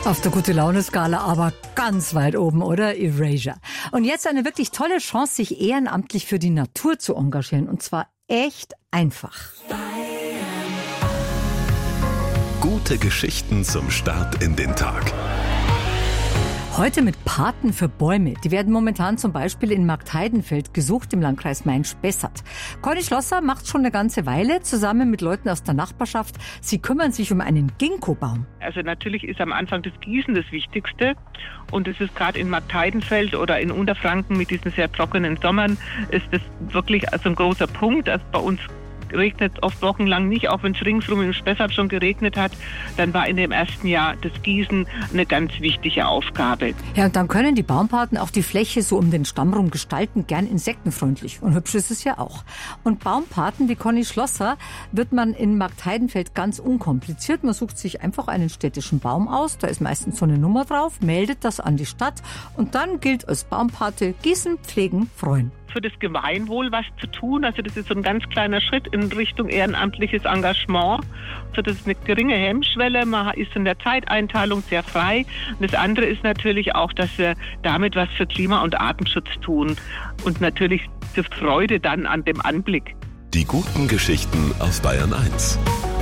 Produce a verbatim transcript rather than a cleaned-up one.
Auf der Gute-Laune-Skala aber ganz weit oben, oder? Erasure. Und jetzt eine wirklich tolle Chance, sich ehrenamtlich für die Natur zu engagieren. Und zwar echt einfach. Gute Geschichten zum Start in den Tag. Heute mit Paten für Bäume. Die werden momentan zum Beispiel in Marktheidenfeld gesucht im Landkreis Main-Spessart. Conny Schlosser macht schon eine ganze Weile zusammen mit Leuten aus der Nachbarschaft. Sie kümmern sich um einen Ginkgo-Baum. Also natürlich ist am Anfang das Gießen das Wichtigste. Und es ist gerade in Marktheidenfeld oder in Unterfranken mit diesen sehr trockenen Sommern ist das wirklich also ein großer Punkt. Also bei uns regnet oft wochenlang nicht, auch wenn es ringsrum im Spessart schon geregnet hat, dann war in dem ersten Jahr das Gießen eine ganz wichtige Aufgabe. Ja, und dann können die Baumpaten auch die Fläche so um den Stamm rum gestalten, gern insektenfreundlich. Und hübsch ist es ja auch. Und Baumpaten wie Conny Schlosser wird man in Marktheidenfeld ganz unkompliziert. Man sucht sich einfach einen städtischen Baum aus, da ist meistens so eine Nummer drauf, meldet das an die Stadt und dann gilt als Baumpate gießen, pflegen, freuen. Für das Gemeinwohl was zu tun. Also das ist so ein ganz kleiner Schritt in Richtung ehrenamtliches Engagement. Also das ist eine geringe Hemmschwelle, man ist in der Zeiteinteilung sehr frei. Und das andere ist natürlich auch, dass wir damit was für Klima- und Artenschutz tun. Und natürlich die Freude dann an dem Anblick. Die guten Geschichten auf Bayern eins.